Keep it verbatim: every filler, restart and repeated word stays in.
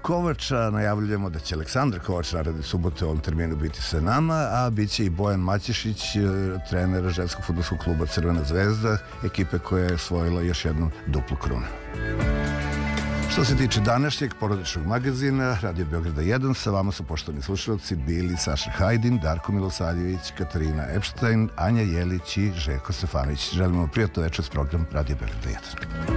Kovača. Najavljujemo da će Aleksandar Kovač naredne subote u ovom terminu biti sa nama, a bit će i Bojan Maćišić, trener ženskog fudbalskog kluba Crvena zvezda, ekipe koja je osvojila još jednu duplu krunu. Što se tiče današnjeg porodičnog magazina Radio Beograda jedan, sa vama su poštovani slušalci bili Saša Hajdin, Darko Milosavljević, Katarina Epštajn, Anja Jelić i Željko Stefanović. Želimo prijatno večer s program Radio Beograda jedan.